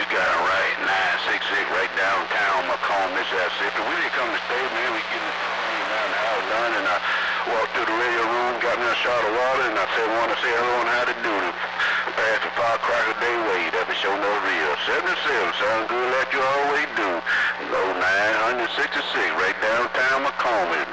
got it right. 966 right downtown Macomb, Mississippi. We didn't come to stay, man. We getting around the house done, and I walked through the radio room, got me a shot of water, and I said, want to say everyone how to do it. Pass the firecracker day way. That be show no real. 77, sound good like you always do. Low 966 right downtown Macomb.